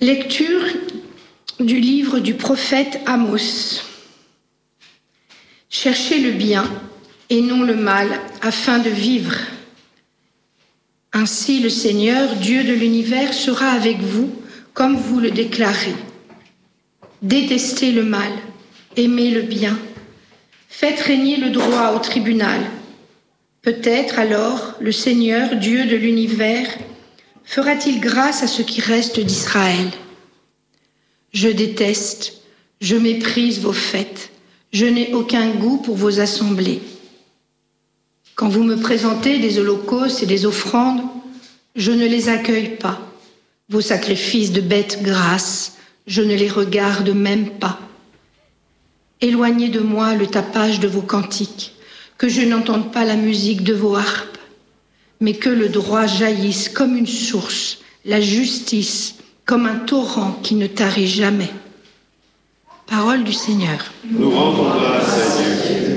Lecture du livre du prophète Amos. Cherchez le bien et non le mal, afin de vivre. Ainsi le Seigneur, Dieu de l'univers, sera avec vous, comme vous le déclarez. Détestez le mal, aimez le bien, faites régner le droit au tribunal. Peut-être alors le Seigneur, Dieu de l'univers, fera-t-il grâce à ce qui reste d'Israël. Je déteste, je méprise vos fêtes, je n'ai aucun goût pour vos assemblées. Quand vous me présentez des holocaustes et des offrandes, je ne les accueille pas. Vos sacrifices de bêtes grasses, je ne les regarde même pas. Éloignez de moi le tapage de vos cantiques, que je n'entende pas la musique de vos harpes, mais que le droit jaillisse comme une source, la justice comme un torrent qui ne tarit jamais. Parole du Seigneur. Nous rendons grâce à Dieu.